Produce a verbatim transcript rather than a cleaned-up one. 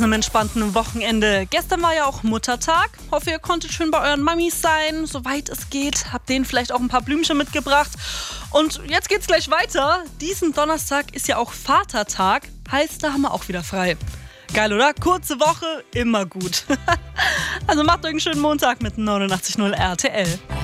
Einem entspannten Wochenende. Gestern war ja auch Muttertag. Hoffe, ihr konntet schön bei euren Mamis sein, soweit es geht. Habt denen vielleicht auch ein paar Blümchen mitgebracht. Und jetzt geht's gleich weiter. Diesen Donnerstag ist ja auch Vatertag. Heißt, da haben wir auch wieder frei. Geil, oder? Kurze Woche, immer gut. Also macht euch einen schönen Montag mit neunundachtzig Komma null R T L.